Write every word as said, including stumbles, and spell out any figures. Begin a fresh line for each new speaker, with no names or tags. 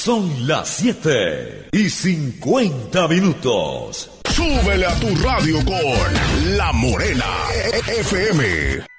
Son las siete y cincuenta minutos.
Súbele a tu radio con La Morena F M.